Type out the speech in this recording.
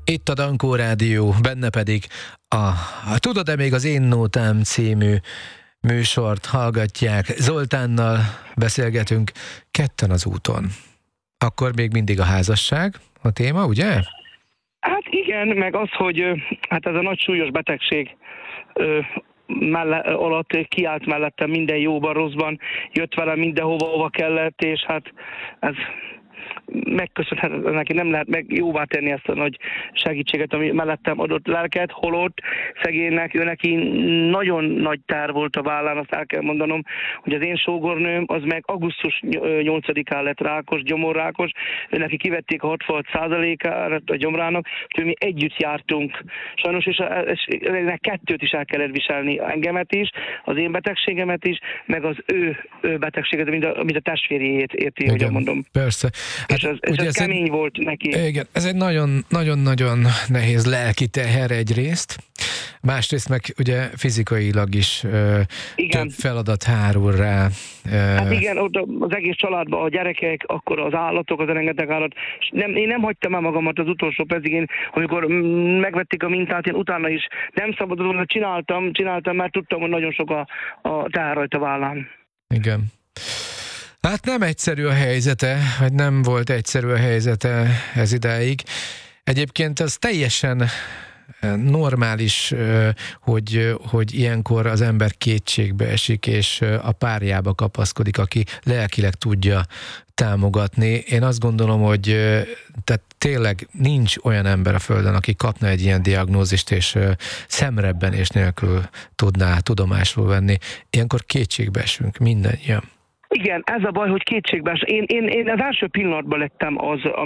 Itt a Dankó Rádió, benne pedig a Tudod-e még az én nótám című műsort hallgatják. Zoltánnal beszélgetünk ketten az úton. Akkor még mindig a házasság a téma, ugye? Hát igen, meg az, hogy hát ez a nagy súlyos betegség alatt kiállt mellettem minden jóban, rosszban, jött velem mindenhova, hova kellett, és hát ez megköszönhetetlen neki, nem lehet meg jóvá tenni ezt a nagy segítséget, ami mellettem adott lelket, holott szegénynek, ő neki nagyon nagy tár volt a vállán, azt el kell mondanom, hogy az én sógornőm, az meg augusztus 8-án lett rákos, gyomorrákos, ő neki kivették a 66%-át a gyomrának, úgyhogy mi együtt jártunk. Sajnos, és ennek kettőt is el kellett viselni, engemet is, az én betegségemet is, meg az ő betegséget, mint a testvérjét érti, hogy mondom. Persze. Hát, és ez kemény volt neki. Igen, ez egy nagyon-nagyon nehéz lelki teher egyrészt, másrészt meg ugye fizikailag is több feladat hárul rá. Hát igen, ott az egész családban a gyerekek, akkor az állatok, az rengeteg állat. Én nem hagytam el magamat az utolsó percig, amikor megvették a mintát, én utána is nem szabadott volna, csináltam, mert tudtam, hogy nagyon sok a teher rajta vállám. Igen. Hát nem egyszerű a helyzete, vagy nem volt egyszerű a helyzete ez idáig. Egyébként az teljesen normális, hogy ilyenkor az ember kétségbe esik, és a párjába kapaszkodik, aki lelkileg tudja támogatni. Én azt gondolom, hogy tehát tényleg nincs olyan ember a Földön, aki kapna egy ilyen diagnózist, és szemrebbenés nélkül tudná tudomásul venni. Ilyenkor kétségbe esünk mindannyian. Igen, ez a baj, hogy kétségbe. Én az első pillanatban lettem az,